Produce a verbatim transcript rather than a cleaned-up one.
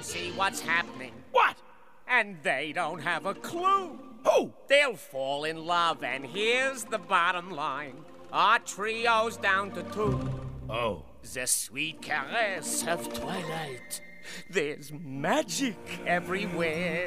see what's happening. What? And they don't have a clue. Who? They'll fall in love, and here's the bottom line. Our trio's down to two. Oh. The sweet caress of twilight. There's magic everywhere.